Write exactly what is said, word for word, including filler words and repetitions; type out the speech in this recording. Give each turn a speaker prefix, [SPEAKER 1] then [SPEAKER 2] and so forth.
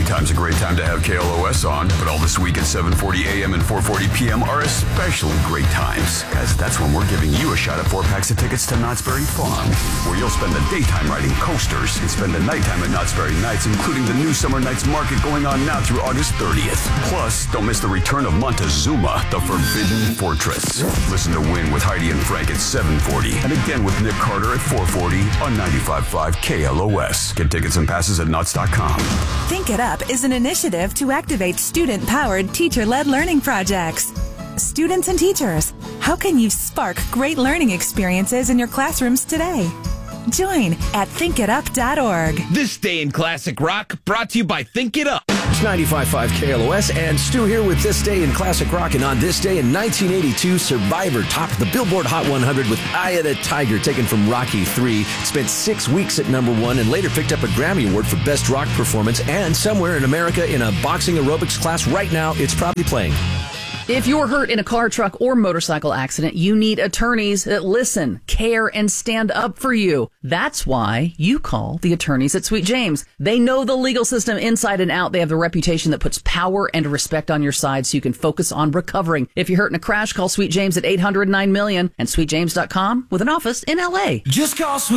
[SPEAKER 1] Anytime's a great time to have K L O S on, but all this week at seven forty a.m. and four forty p.m. are especially great times, as that's when we're giving you a shot at four packs of tickets to Knott's Berry Farm, where you'll spend the daytime riding coasters and spend the nighttime at Knott's Berry Nights, including the new Summer Nights Market going on now through August thirtieth. Plus, don't miss the return of Montezuma, the Forbidden Fortress. Listen to Win with Heidi and Frank at seven forty, and again with Nick Carter at four forty on ninety-five point five K L O S. Get tickets and passes at Knott's dot com.
[SPEAKER 2] Think It Up is an initiative to activate student-powered, teacher-led learning projects. Students and teachers, how can you spark great learning experiences in your classrooms today? Join at think it up dot org.
[SPEAKER 3] This Day in Classic Rock brought to you by Think It Up.
[SPEAKER 4] It's ninety-five point five K L O S, and Stu here with This Day in Classic Rock. And on this day in nineteen eighty-two, Survivor topped the Billboard Hot one hundred with Eye of the Tiger, taken from Rocky three. Spent six weeks at number one and later picked up a Grammy Award for Best Rock Performance. And somewhere in America in a boxing aerobics class right now, it's probably playing.
[SPEAKER 5] If you're hurt in a car, truck, or motorcycle accident, you need attorneys that listen, care, and stand up for you. That's why you call the attorneys at Sweet James. They know the legal system inside and out. They have the reputation that puts power and respect on your side so you can focus on recovering. If you're hurt in a crash, call Sweet James at eight hundred nine million and sweet james dot com with an office in L A.
[SPEAKER 6] Just call Sweet